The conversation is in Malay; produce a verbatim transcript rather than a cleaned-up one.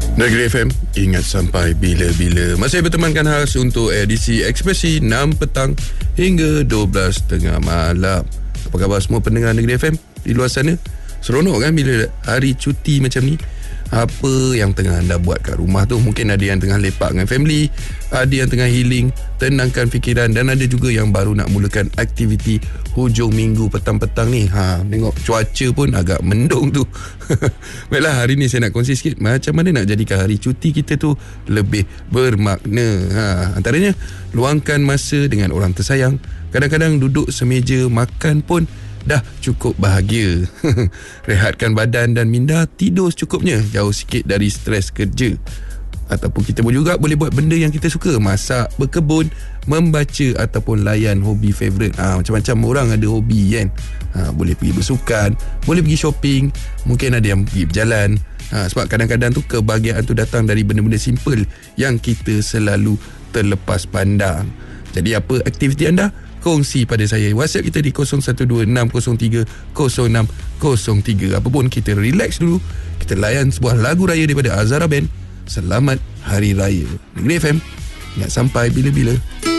Negeri F M, ingat sampai bila-bila. Masih bertemankan khas untuk edisi Ekspresi enam petang hingga dua belas tengah malam. Apa khabar semua pendengar Negeri F M di luar sana? Seronok kan bila hari cuti macam ni? Apa yang tengah anda buat kat rumah tu? Mungkin ada yang tengah lepak dengan family, ada yang tengah healing, tenangkan fikiran, dan ada juga yang baru nak mulakan aktiviti hujung minggu petang-petang ni. Ha, tengok cuaca pun agak mendung tu. Baiklah, hari ni saya nak kongsi sikit macam mana nak jadikan hari cuti kita tu lebih bermakna. Ha, antaranya, luangkan masa dengan orang tersayang. Kadang-kadang duduk semeja makan pun dah cukup bahagia. Rehatkan badan dan minda tidur secukupnya, jauh sikit dari stres kerja. Ataupun kita pun juga boleh buat benda yang kita suka, masak, berkebun, membaca ataupun layan hobi favourite. Ha, macam-macam orang ada hobi kan. Ha, boleh pergi bersukan, boleh pergi shopping, mungkin ada yang pergi berjalan. Ha, sebab kadang-kadang tu kebahagiaan tu datang dari benda-benda simple yang kita selalu terlepas pandang. Jadi apa aktiviti anda? Kongsi pada saya. WhatsApp kita di kosong satu dua enam kosong tiga kosong enam kosong tiga. Apa pun, kita relax dulu. Kita layan sebuah lagu raya daripada Azhara Band. Selamat Hari Raya. Negeri F M, ingat sampai bila-bila.